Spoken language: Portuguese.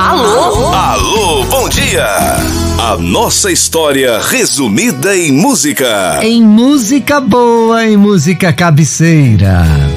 Alô, bom dia. A nossa história resumida em música. Em música boa, em música cabeceira.